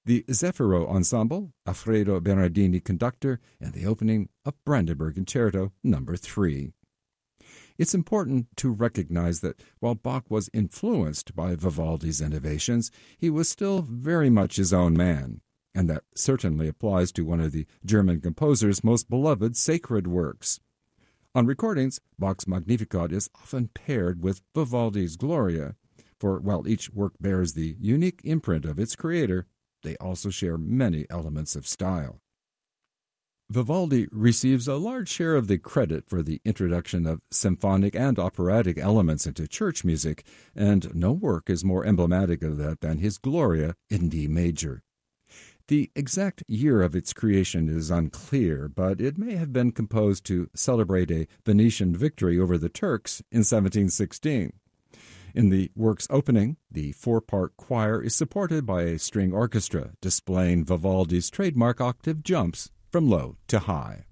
The Zeffiro Ensemble, Alfredo Bernardini conductor, and the opening of Brandenburg Concerto No. 3. It's important to recognize that while Bach was influenced by Vivaldi's innovations, he was still very much his own man, and that certainly applies to one of the German composer's most beloved sacred works. On recordings, Bach's Magnificat is often paired with Vivaldi's Gloria, for while each work bears the unique imprint of its creator, they also share many elements of style. Vivaldi receives a large share of the credit for the introduction of symphonic and operatic elements into church music, and no work is more emblematic of that than his Gloria in D major. The exact year of its creation is unclear, but it may have been composed to celebrate a Venetian victory over the Turks in 1716. In the work's opening, the four-part choir is supported by a string orchestra, displaying Vivaldi's trademark octave jumps from low to high.